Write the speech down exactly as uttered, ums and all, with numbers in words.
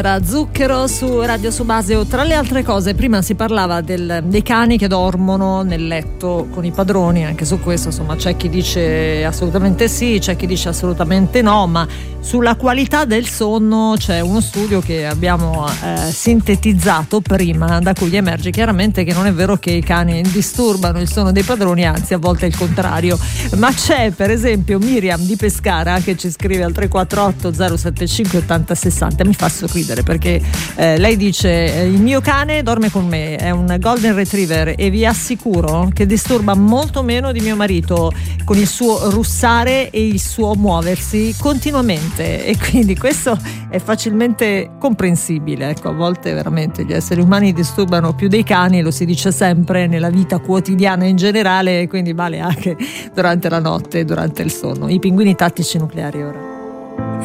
Zucchero su Radio Subasio. Tra le altre cose, prima si parlava del, dei cani che dormono nel letto con i padroni. Anche su questo, insomma, c'è chi dice assolutamente sì, c'è chi dice assolutamente no, ma sulla qualità del sonno c'è uno studio che abbiamo eh, sintetizzato prima, da cui emerge chiaramente che non è vero che i cani disturbano il sonno dei padroni, anzi a volte è il contrario. Ma c'è per esempio Miriam di Pescara che ci scrive al tre quattro otto zero sette cinque ottanta sessanta. Mi fa sorridere perché eh, lei dice: il mio cane dorme con me, è un golden retriever e vi assicuro che disturba molto meno di mio marito con il suo russare e il suo muoversi continuamente, e quindi questo è facilmente comprensibile. Ecco, a volte veramente gli esseri umani disturbano più dei cani, lo si dice sempre nella vita quotidiana in generale, e quindi vale anche durante la notte e durante il sonno. I pinguini tattici nucleari ora.